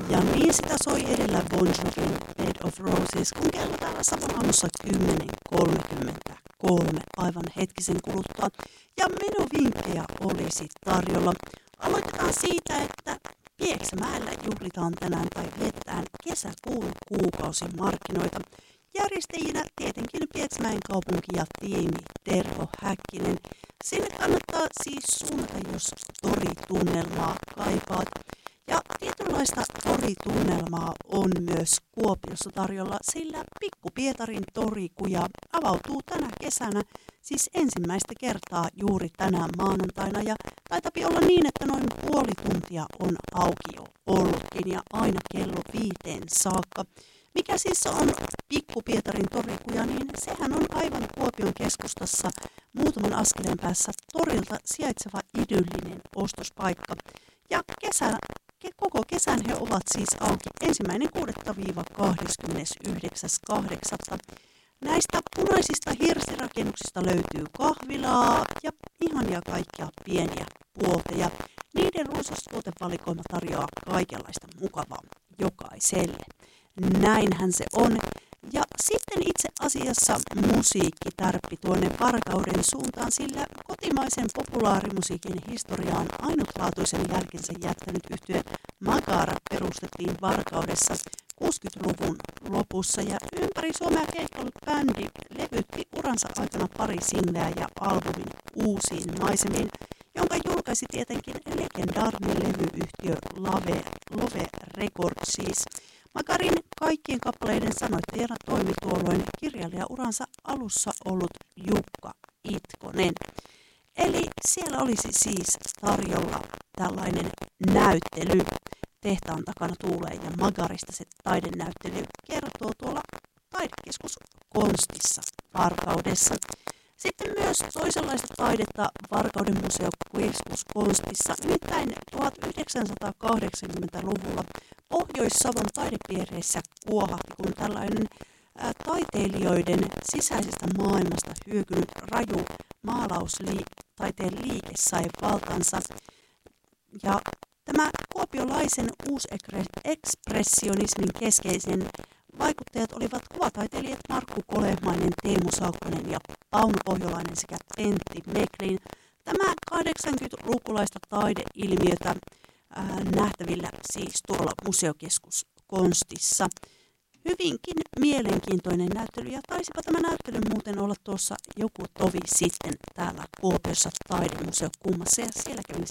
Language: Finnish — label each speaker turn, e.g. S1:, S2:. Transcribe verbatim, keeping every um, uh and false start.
S1: Ja niin sitä soi edellä Bon Jovin Bed of Roses, kun kello täällä Savon aamussa kymmenen kolmekymmentäkolme aivan hetkisen kuluttua. Ja menovinkkejä olisi tarjolla. Aloitetaan siitä, että Pieksämäellä juhlitaan tänään tai vietetään kesäkuun kuukausimarkkinoita. Järjestäjinä tietenkin Pieksämäen kaupunki ja tiimi Terho Häkkinen. Sinne kannattaa siis suunnata, jos toritunnelmaa kaipaat. Ja tietynlaista toritunnelmaa on myös Kuopiossa tarjolla, sillä Pikku-Pietarin torikuja avautuu tänä kesänä, siis ensimmäistä kertaa juuri tänään maanantaina. Ja taitapi olla niin, että noin puoli tuntia on auki jo ollutkin ja aina kello viiteen saakka. Mikä siis on Pikku-Pietarin torikuja, niin sehän on aivan Kuopion keskustassa muutaman askeleen päässä torilta sijaitseva idyllinen ostospaikka. Ja kesä, koko kesän he ovat siis auki ensimmäinen kuudetta kahdeskymmenesyhdeksäs kahdeksatta Näistä punaisista hirsirakennuksista löytyy kahvilaa ja ihania kaikkia pieniä puolteja. Niiden runsas tuotevalikoima tarjoaa kaikenlaista mukavaa jokaiselle. Näinhän se on. Ja sitten itse asiassa musiikki tärppi tuonne Varkauden suuntaan, sillä kotimaisen populaarimusiikin historiaan ainutlaatuisen jälkensä jättänyt yhtye Magara perustettiin Varkaudessa kuusikymmentäluvun lopussa ja ympäri Suomea keikkaillut bändi levytti uransa aikana pari singleä ja albumin uusiin maisemiin, jonka julkaisi tietenkin legendaarinen levyyhtiö Love, Love Records siis. Magarin kaikkien kappaleiden sanoittajana toimi tuolloin kirjailijauransa alussa ollut Jukka Itkonen. Eli siellä olisi siis tarjolla tällainen näyttely. Tehtaan takana tuulee ja Magarista se taidenäyttely kertoo tuolla taidekeskus Konstissa Varkaudessa. Sitten myös toisenlaista taidetta Varkauden museokeskus Konstissa, nimittäin tuhatyhdeksänsataakahdeksankymmentäluvulla Pohjois-Savon taidepiireissä kuohahti, kun tällainen ää, taiteilijoiden sisäisestä maailmasta hyökynyt raju maalaustaiteen liike sai valtansa. Ja tämä kuopiolaisen uusekspressionismin keskeisen vaikuttajat olivat kuvataiteilijat Markku Kolehmainen, Teemu Saukkonen ja Pauno Pohjolainen sekä Pentti Meklin. Tämä kahdeksankymmentälukulaista taideilmiötä ää, nähtävillä siis tuolla museokeskus Konstissa. Hyvinkin mielenkiintoinen näyttely ja taisipa tämä näyttely muuten olla tuossa joku tovi sitten täällä Kuopiossa taidemuseo kummassa ja siellä kävin